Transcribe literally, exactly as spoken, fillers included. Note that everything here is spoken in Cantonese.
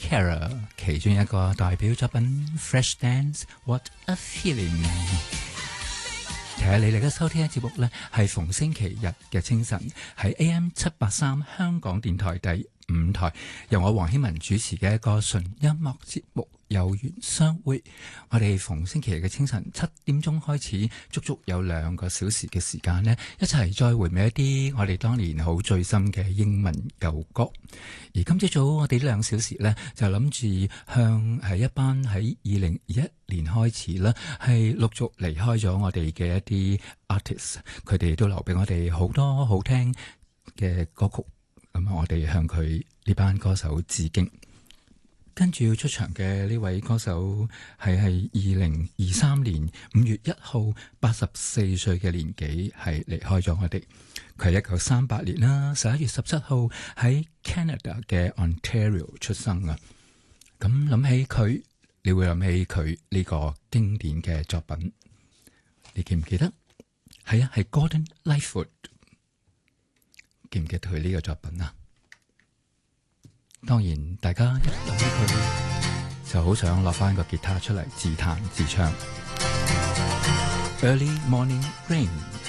Carol 其中一個代表作品 Fresh Dance What a Feeling。其實你哋嘅收聽嘅節目呢，係逢星期日嘅清晨喺 A M 七八三香港電台第五台，由我黃希文主持嘅一個純音樂節目有緣相會。我哋逢星期日嘅清晨七點鐘開始，足足有兩個小時嘅時間呢，一齊再回味一啲我哋當年好醉心嘅英文舊歌。而今朝早我哋呢兩小時呢，就諗住向係一班喺二零二一年開始啦，係陸續離開咗我哋嘅一啲 artist， 佢哋都留俾我哋好多好聽嘅歌曲。咁我哋向佢呢班歌手致敬。跟住要出場嘅呢位歌手係喺二零二三年五月一號，八十四歲嘅年紀係離開咗我哋。佢係一九三八年啦，十一月十七號喺 Canada 嘅 Ontario 出生啊。咁諗起佢，你會諗起佢呢個經典嘅作品，你記唔記得？係啊，係 Gordon Lightfoot。記唔記得佢呢個作品啊？當然，大家一諗起佢，就好想攞翻個吉他出嚟自彈自唱。Early Morning Rain。